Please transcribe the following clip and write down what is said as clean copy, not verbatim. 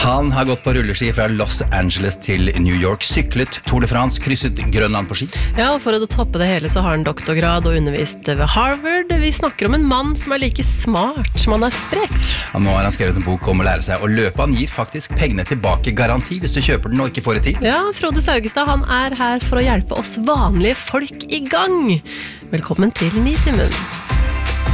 Han har gått på rulleski fra Los Angeles til New York, syklet Tour de France, krysset Grønland på ski. Ja, og for å toppe det hele så har han doktorgrad og undervist ved Harvard. Vi snakker om en mann som like smart som han sprek. Ja, nå har han skrevet en bok om å lære seg å løpe. Han gir faktisk pengene tilbake garanti hvis du kjøper den og ikke får det til. Ja, Frode Saugestad, han her for å hjelpe oss vanlige folk i gang. Velkommen til 9 timen.